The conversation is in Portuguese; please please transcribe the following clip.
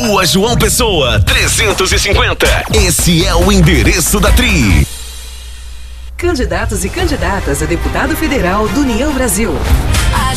Rua João Pessoa, 350. Esse é o endereço da Tri. Candidatos e candidatas a deputado federal do União Brasil.